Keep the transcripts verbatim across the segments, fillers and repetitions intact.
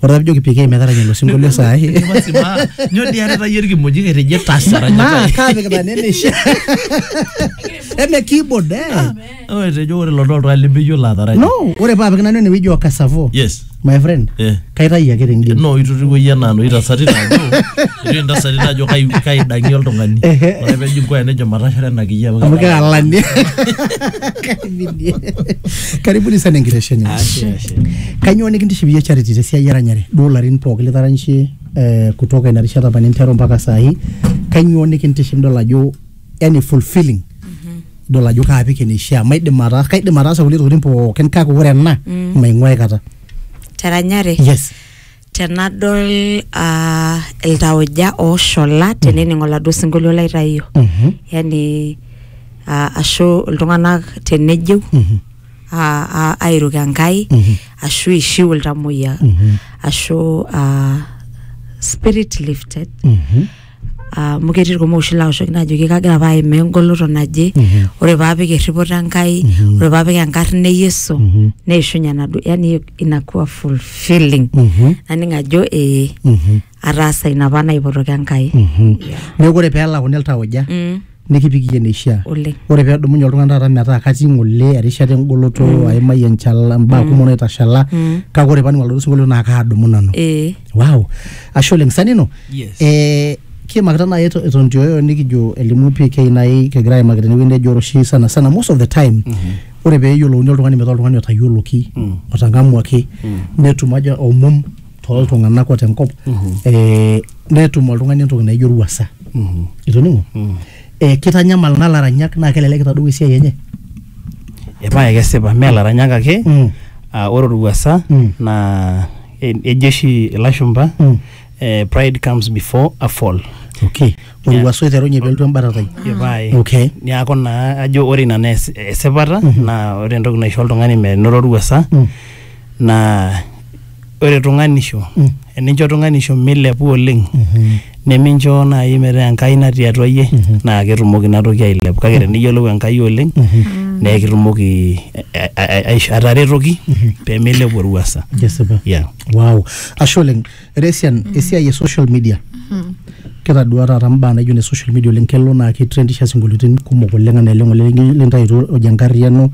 ora bijo kipike metaranya lo singolio saa hii basi ma nyo diare ta yer kimojike reje tasara ma kabe kana nene sha eme keyboard eh oh rejo ore lo dolto ali bijo la taranya no ore baba kana nene bijo kasavo yes my friend eh kaita yake ringin no itutigo yana no itasati najo ire ndasati najo kai kai dangi oltungani ore bejo kwa enejo matashara na kiya amka alani karibuni sana ngiresheni kanyo nikindishibia charity tesia yaranyare dolarin pokile taranchi eh kutoka inarishata panintero mpaka saa hii kanyo nikindishim dola jo any fulfilling dola jo ka apike ni share maide mara kaide mara sa ulito rimpo ken ka ko rena maingwe kata taranyare yes tenadol uh, eltauja o shola tenene ngola do singolio laitayo yani uh, asho iltunganak tenejo a a airuka ngai ashu ishiu iltamoyia ashu uh, spirit lifted ah muketir ko moshila osho najo ke kagira bae mengoloto naje ore babe ke ripota ngai ore babe ke nkarne Yesu ne ishunya nadu yani inakuwa fulfilling nani ngajo eh arasa inabana ipotoka ngai ne gore pela konelta oja nikipikie neisha ore pe dumunyo oltung'ana tata metaa kati ngole arishate ngoloto aimai enchala mba kumono itashala ka gore pani ngalo singolo na ka adumu nano eh wow asholeng sanino yes eh kimakata na yeto etondio nikijo elimu P K nai kegira magazine winde joroshi sana sana most of the time ore be yolo oltung'ani metaa oltung'ani otayoloki otangamwaki netumaja omum toltung'ana kwa tenkop eh netum oltung'ani entoki naijo ruasa itoningo eh kitanyamal nalaranyak na kelelek kitadou esia yenye epa ekesipa melaranyak ake ah ore ruasa na ejeshi lashumba eh pride comes before a fall okay ruasa iteronye beltu embaratai epa okay niako na ajo ore ina esepata na ore entoki naisho oltung'ani menoro ruasa na ore tunganisho enincho tunganisho milepu oleng nemincho na imere enkai natii atua yie na ketumoki natoki ailepu kake teniyiolou enkai oleng na ketumoki ataretoki pe milepu ruasa yesipa yeah wow asholeng resian esia ye social media keta duara ramba na yune social media oleng kelo na ki trendisha singolitin kumok oleng na lengo lentaito ojankariano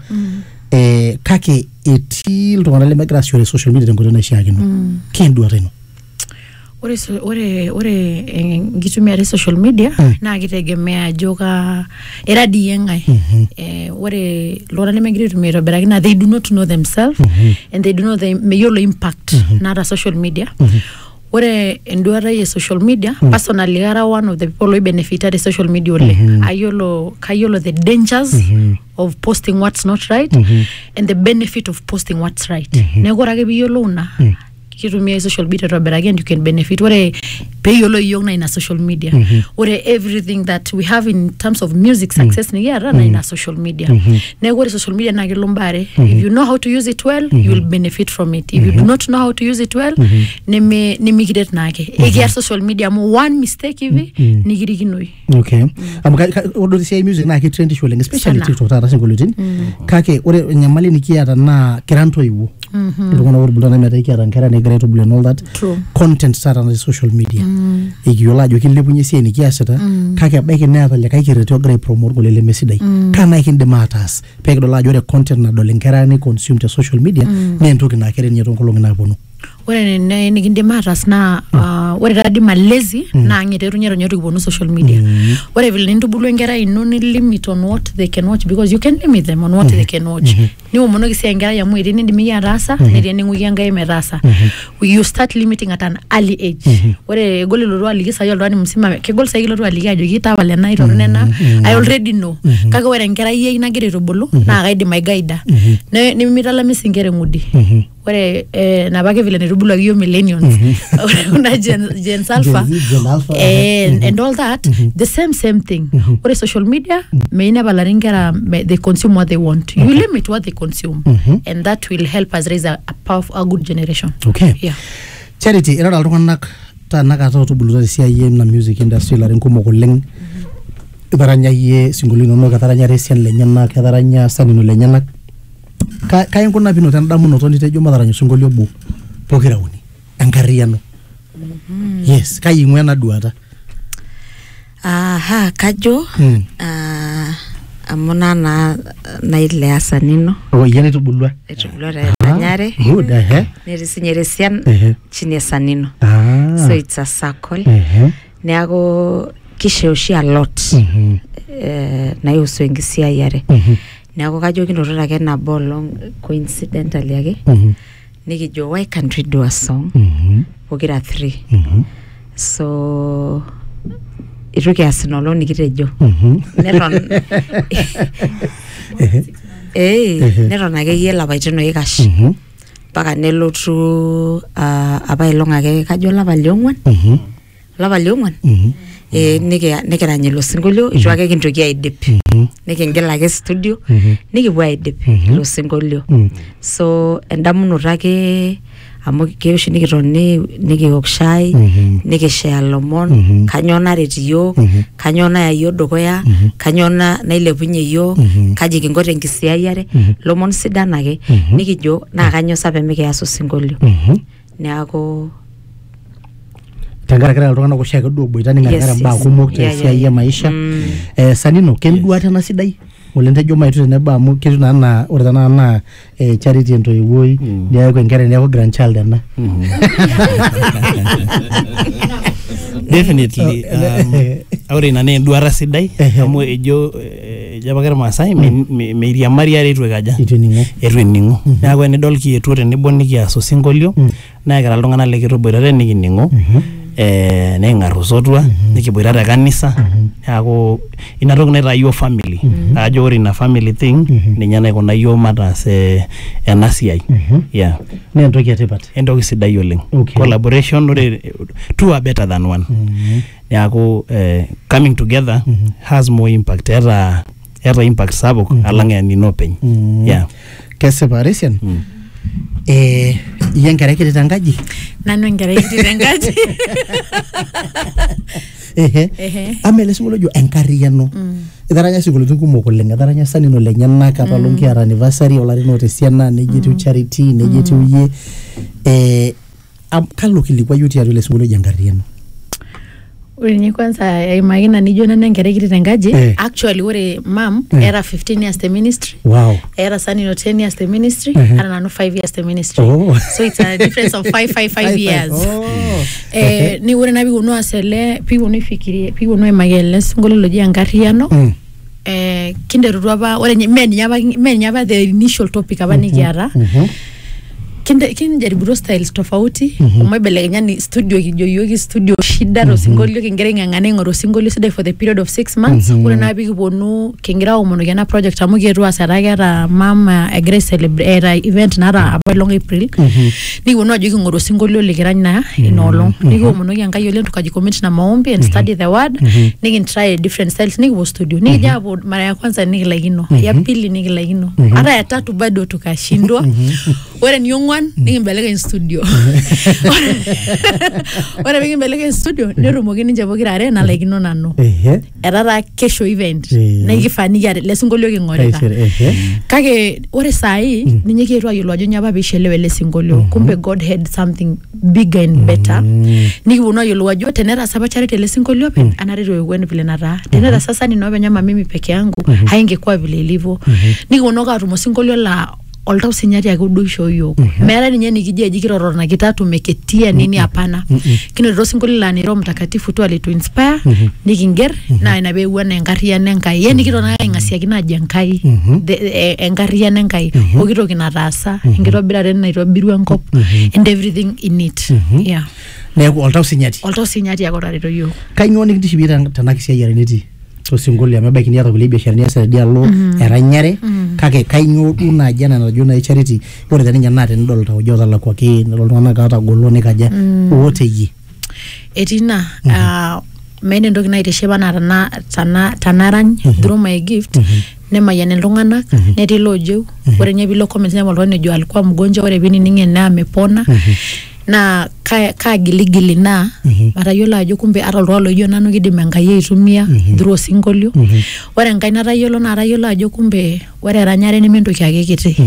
eh kake etil tongana le migration social media ngoto na shiakino kendu areno ore ore ore ngitumia social media na kitegemea joka era diengai eh ore lora le migration tumira berakina they do not know themselves and they do not the mayolo impact na social media ore enduara ye social media personally ara one of the people who benefited the social media ole ayolo kayolo the dangers of posting what's not right and the benefit of posting what's right negora ke biyolo una kitumia social media to better again you can benefit ore pay yolo young na in social media ore everything that we have in terms of music success ni yara na in social media negora social media na gelombare if you know how to use it well you will benefit from it if you do not know how to use it well neme nimikidet nake egia social media mo one mistake hivi nigiriginoi okay am odo say music na ke trend showing especially TikTok tara singolitin kake ore nyamali nikiata na kiranto iwo ndongona ore bulana meta ikiata nkera ne great and all that True. content start on social media ikiyola jo kilepunye sie nikiasita kake baike neata le kake reto great promote golele mesidai kana ikinde matters peke dola jo content na dole nkera ni consume te social media ne ntoki na kere nyeto nkolongi na bono ore ne nikinde matters na uh, ore radi malezi na ngiteru nyero nyeto kibonu social media ore vile ntubulu ngera ino ni limit on what they can watch because you can limit them on what they can watch ni umono kisia ngera ya mwiri ni ndimi ya rasa ni ni nguyanga ime rasa you start limiting at an early age ore goli lo aligi sayo ndo ni msima ke gol sayo lo aligi ajo kita wale na ito nena I already know kage ore ngera ye inagire robolo na gaidi my guide ne ni mitala misingere ngudi ore eh na bake vile nirubulu agio millennials una gen, gen alpha and, and all that the same same thing ore social media meina balaringera they consume what they want you limit what they consume and that will help us raise a, a powerful a good generation okay yeah charity era altunganak tanaka to buluta sia yem na music industry la renkumo koleng ibaranya ye singolino no kataranya resian lenyana kataranya sanino lenyana ka kayen kuna bino tan damu no to nitejo madaranyo singolio bu pokirauni enkariano. Yes, kai ing'ua ena duata. Aha, kajo Mm. ah amu nana nailea Sanino Oh, yeye nitubulwa. etubulwa tanyare Good, eh. nerisinyeresian Eh. chini ya Sanino. Ah. So it's a circle. Eh. Neaku kisheoshi a lot Mhm. eh, naihusu enkisiai are. Mhm. Neaku kajo kinototo ake nabo olong coincidentally ake Mhm. nikijo why can't we do a song Mhm. pokira three. Mhm. So itu kias inolong nikitejo Mhm. neton Eh. eh neton akeyie lapaitin oikash Mhm. mpaka nelotu ah, apailong ake kajo olapa liong'uan Mhm. olapa liong'uan Mhm. eh niki- nikirany ilo sinkolio itu ake kintoki aidip Mhm. nikingil ake studio Mhm. nikipuo aidip Mhm. ilo sinkolio. Mhm. So endamunoto ake amu keoshi nikitoni nikiok shai Mhm. nikishare lomon Mhm. kanyoo naret iyiok Mhm. kanyoo naya iyiok dukuya Mhm. kanyoo na- nailepunye iyiok Mhm. kaji kinko tenkisiaiare Mhm. lomon sidan ake Mhm. nikijo naa kanyoo sa pemikias osinkolio Mhm. neaku tenkaraki iltung'anak oshiake duo boita ning'aring'ara Yes, mbaa yes. kumok Yeah, tesiai yeah, e maisha. Mm. Eh, Sanino, kenduata ena sidai oleng tejo maitu tenebo amu ketiu naa naa ore tenakata naa eh, charity entoiwuoi neeku enkerai neeku grandchild ena. Definitely um, ore ina naa enduata sidai amu ejo eh, ejo apake irmaasai me- me- meiriamari are itu ekaja Itu ening'o. etu ening'o neeku enidol kietuo tenebo nikias osinkolio Mm. naa kira iltung'anak likituboitare nikining'o Mhm. eh, neing'ar osotua nikiboita te kanisa neeku ina toki naitaa yiok family ajo ore ina family thing ninye naikuna yiok mataas eh, ena siai Mhm. yeah Naa entoki etipat. entoki sidai oleng Okay. collaboration ore two are better than one Mhm. neeku eh, coming together has more impact eeta eeta impact sapuk alang enino openy Mhm. yeah Kesipa Resian. Mm. Eh, iyie enkerai kiti tenkaji. nanu enkerai kiti tenkaji. Ehe. Ehe. Ama ele sinkolio ojo enkarriyiano. Mm. Etaranya sinkolioitin kumok oleng. Etaranya Sanino lenyenak apaelong kiata anniversary olarin otesiana nejo etiu charity nejo etiu iyie. Eh, am- kalo kilikuai otii atua ele sinkolio ojo enkarriyiano. Ore ninye kwanza aimaki na nijo nanu enkerai kiti tenkaji. Eh. Actually ore mam Eh. era fifteen years the ministry. Wow. Era Sanino ten years the ministry. Mhm. Era nanu five years the ministry. Oh. So it's a difference of five five five years. Oh. Eh, ni ore na piponu aas ele piponu aifikirie piponu aimaki ele sinkolio loji enkarriyiano. Mm. Eh, kinterutua apa ore nye- mee ninye apa mee ninye apa the initial topic apa nikiata. Mhm. Kinde kinjaributua styles tofauti Mhm. omwe belekenya ni studio kijo yoki studio shida to sinkolio kingira ng'ang'ana ing'oru sinkolio sidai for the period of six months. Mhm. Ore na pikiponu kingira aomonoki ena project amu kietu asara keeta mama egira celebrate event naata apa long April. Mhm. Nikiponu ajo king'oru sinkolio likirany na ina olong. Nikiomonoki Enkai oleng tukaji commit na maombi and study the word. Nikintry different styles nikipuo studio. Nikija hapo mara ya kwanza nikilaikino. Ya pili nikilaikino. Hata ya tatu bado tukashindwa. Ore ni ong'uan nikimbelekeny studio. Ore pikimbelekeny studio netumoki ninche pokira are nalaikino nanu. Ehe. Etata kesho event Eh. nikifaniki are le sinkolio king'orita. Taisere, ehe. Kake ore sahi ninye kietu ayiolou ajo nyapa piishelewa ele sinkolio. Kumbe God had something bigger and better. Nikiponu ayiolou ajo tenetaasa apa charity ele sinkolio openy anareto ewueni vile nataa. Tenetaasa Sanino openy ama mimi peke yangu haingekuwa vile ilivyo. Nikiponu ake atum osinkolio la oltau sinyati ake duo ishoo yiok. Meeta ninye nikijia eji kirororona kitatu meketia nini hapana. Kinotito osinkolio la ni Roho Mtakatifu tu alitu inspire nikinger na ina peewuo enaa enkarriyiano Enkai. Ye nikitona ake aing'asiakino ajo Enkai the- eh, enkarriyiano Enkai pooki toki nataasa enkitobirare naitobiru enkop and everything in it. Yeah. Neeku oltau sinyati. Oltau sinyati ake otareto yiok. Kainyoo nikintishipie ten- tena kisiayiare nitii tosinkolio amu ebaiki niata kulie biasharani niasita idialo eranyare kake kainyoo duo naaji ena najo naaji charity ore teninye naa tenidol tauja otalakwaki nidol iltung'anak ootagolo nikaja ooteyie. Etii ina ah, meeta entoki naitiship anaa tana tana tanarany through my gift nemayian iltung'anak netii loojeu ore nye piilo comments neema oltung'ani ojo alikuwa mgonjwa ore piinining ene amepona na ka- kaagiligili naa matayiolo ajo kumbe ata oltung'ani loijo nanu kidim Enkai aitumia through osinkolio. Ore enkai natayiolo naa atayiolo ajo kumbe ore eranyare nementoki ake kiti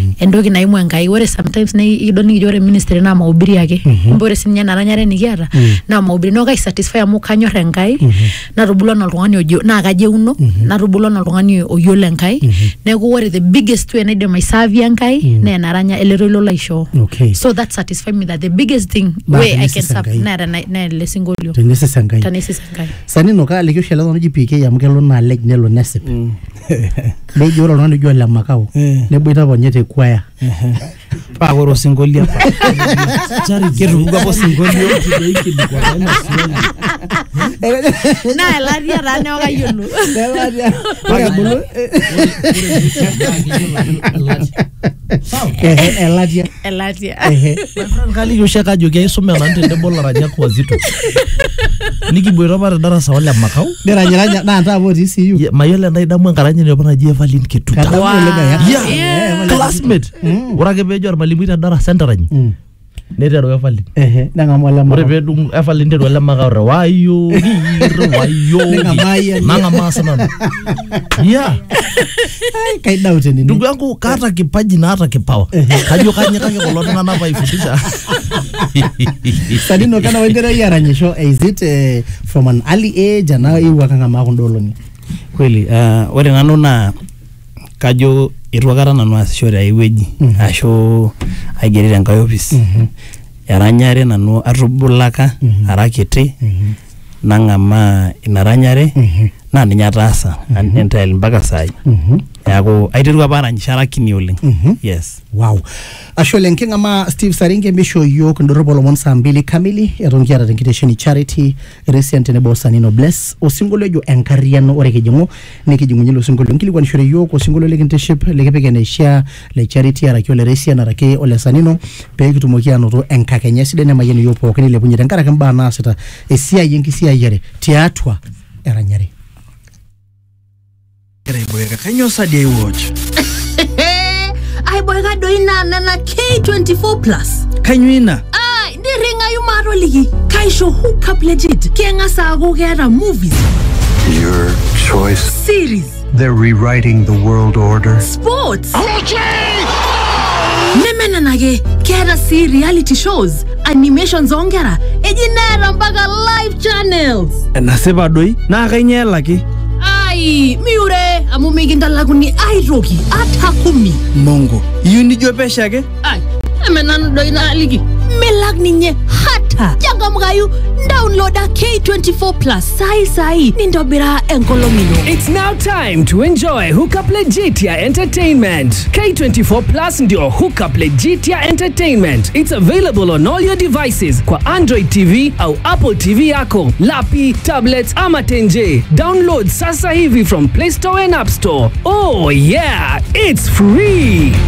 entoki naimu Enkai. Ore sometimes na idol nikijo ore ministry na mahubiri yake. Mbore sininye naranyare nikiata na mahubiri no kai satisfy amu kanyor Enkai natubulwa na oltung'ani ojo na kajeuno natubulwa na oltung'ani oyiolo Enkai. Neeku ore the biggest way naidim aiserve Enkai na enaranya eletoilo laisho. Okay. So that satisfies me that the biggest thing way I can serve na na le singolio. Tenesesa Enkai. Tenesesa Enkai. Sanino ka aliki oshi elelo oji P K amu kelo naalej nelo nesip. Nejo ore oltung'ani ojo ole Makau neboita ponye te kwaya. Paa ore osinkolio apa. Ketupuku apa osinkolio ikilikuana ina swali. Na elatia taa neeku kayiolo. Elatia. Ore bulu. Elatia. Elatia. Kaliki oshi ake ajoki aisuma nanu tenebo laranyak wazito. Nikiboita apa te darasa ole Makau. Neranyaranya naa ntaa otii C U. Mayiolo enaidamu enkaranyani apa naji Evelyn Ketuta. Kadamu oleng aya. Yeah, classmate. Ore ake peejo ormalimui te darasa entarany. Neiteru Evelyn. Ehe, nang'amu ole Makau. Ore peedung Evelyn neiteru ole Makau wayo, wayo. Nang'amaa sinanu. Yeah. Kaidau tenini. Ndugu yangu kaata kipaji na hata kipawa. Kajo kanyikaki kulo tung'anak apa ifundisha. Sanino kana wendera yaranyisho, is it uh, from an early age ana iwa kang'amaa kunda olong'i? Kweli, uh, ore nanu naa kajo itu akata nanu aasishore ai wueji ashu aigeri tenkai office. Eranyare nanu atubulaka ara kiti nang'amaa ina ranyare naa ninye ataasa entail mpaka saai. Neeku aiteru apa aranyisho ara kini oleng. Yes. Wow. Ashe oleng king'amaa Steve Saringe misho yiok ndorropu olomon saa mbili kamili eton kiata tenkitesheni Charity Resian tenebo Sanino Bless osinkolio ojo enkarriano ore kijing'u nikijing'unye ilo sinkolio nkilikuanishore yiok osinkolio likintiship likipik eneishaa le Charity araki ole Resian araki ole Sanino pee kitumoki anoto enkakenya sidai nemayian yiok pookin ilepunye tenkaraki mbaa naasita esiai enkisiayiare tiatua eranyare. Boyka kanyo sadia watch. Ai boyka doina nana K twenty-four plus. Kanyo ina. Ai ndiringa yumaro ligi. Kaisho hook up legit. Kenga sago gera movies. Your choice. Series. They're rewriting the world order. Sports. Nemena nage kera si reality shows, animations ongera, ejinera mpaka live channels. Naseba doi na kainyela ki. Ai, miure, amu migindalaguni airoki ata kumi. Mongo, yu nijo pesha ke? Ai, emenanu doi na ligi. Melag ninye hata. Janga mgayu, downloada K twenty-four plus sai sai. Nindobira enkolomino. It's now time to enjoy Hookup Legitia Entertainment. K twenty-four plus ndio Hookup Legitia Entertainment. It's available on all your devices kwa Android T V au Apple T V yako, lapi, tablets ama tenje. Download sasa hivi from Play Store and App Store. Oh yeah, it's free.